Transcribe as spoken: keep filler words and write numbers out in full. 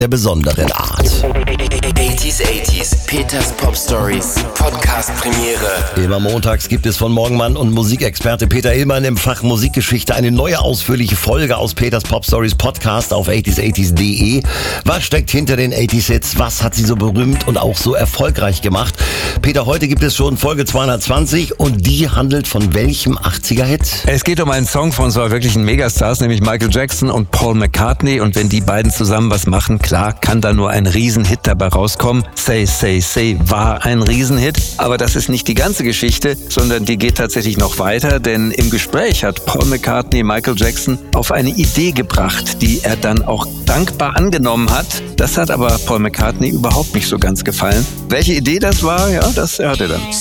der besonderen Art. achtziger, achtziger, Peters Pop Stories, Podcast Premiere. Immer montags gibt es von Morgenmann und Musikexperte Peter Illmann im Fach Musikgeschichte eine neue ausführliche Folge aus Peters Pop Stories Podcast auf achtziger, achtziger punkt de. Was steckt hinter den achtziger Hits? Was hat sie so berühmt und auch so erfolgreich gemacht? Peter, heute gibt es schon Folge zweihundertzwanzig und die handelt von welchem achtziger-Hit? Es geht um einen Song von zwei wirklichen Megastars, nämlich Michael Jackson und Paul McCartney. Und wenn die beiden zusammen was machen, klar, kann da nur ein Riesenhit dabei rauskommen. Say, Say, Say war ein Riesenhit. Aber das ist nicht die ganze Geschichte, sondern die geht tatsächlich noch weiter. Denn im Gespräch hat Paul McCartney Michael Jackson auf eine Idee gebracht, die er dann auch dankbar angenommen hat. Das hat aber Paul McCartney überhaupt nicht so ganz gefallen. Welche Idee das war, ja, das erhört ihr dann.